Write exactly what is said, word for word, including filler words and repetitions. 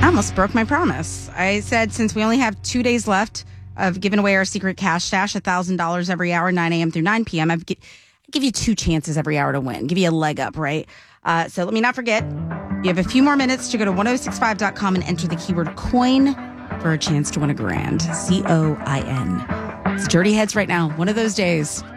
I almost broke my promise. I said since we only have two days left of giving away our secret cash stash, one thousand dollars every hour, nine a.m. through nine p.m., I've gi- I give you two chances every hour to win. Give you a leg up, right? Uh, so let me not forget, you have a few more minutes to go to ten sixty-five dot com and enter the keyword coin for a chance to win a grand. C O I N. It's Dirty Heads right now. One of those days.